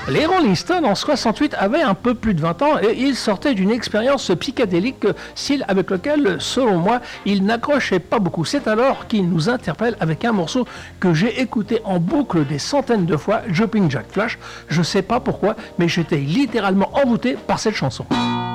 Les Rolling Stones en 68 avaient un peu plus de 20 ans et ils sortaient d'une expérience psychédélique, style avec lequel, selon moi, ils n'accrochaient pas beaucoup. C'est alors qu'ils nous interpellent avec un morceau que j'ai écouté en boucle des centaines de fois, Jumping Jack Flash. Je sais pas pourquoi, mais j'étais littéralement envoûté par cette chanson.